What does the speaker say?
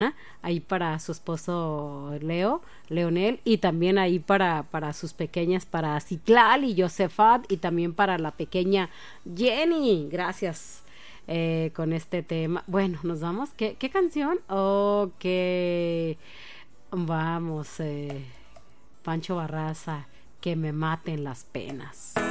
ahí para su esposo Leonel, y también ahí para sus pequeñas, para Citlal y Josefat, y también para la pequeña Jenny. Gracias. Con este tema. Bueno, nos vamos. ¿Qué canción? Ok. Vamos, Pancho Barraza, que me maten las penas.